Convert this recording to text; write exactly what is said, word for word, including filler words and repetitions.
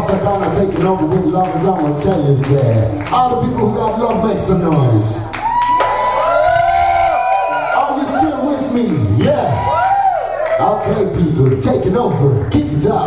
Sakana taking over with love, as I'm gonna tell you, say. All the people who got love, make some noise. Are you still with me? Yeah. Okay, people, taking over. Kick it up.